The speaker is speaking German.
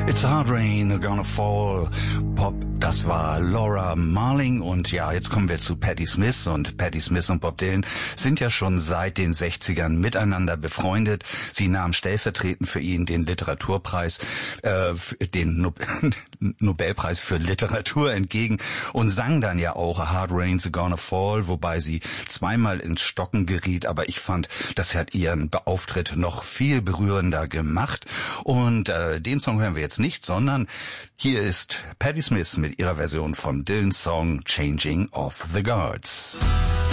It's Hard Rain, Gonna Fall, Pop, das war Laura Marling und ja, jetzt kommen wir zu Patti Smith und Patti Smith und Bob Dylan sind ja schon seit den 60ern miteinander befreundet. Sie nahm stellvertretend für ihn den Literaturpreis, den Nobelpreis für Literatur entgegen und sang dann ja auch A Hard Rain's Gonna Fall, wobei sie zweimal ins Stocken geriet, aber ich fand, das hat ihren Auftritt noch viel berührender gemacht und den Song hören wir jetzt nicht, sondern hier ist Patti Smith mit ihrer Version von Dylans Song Changing of the Guards.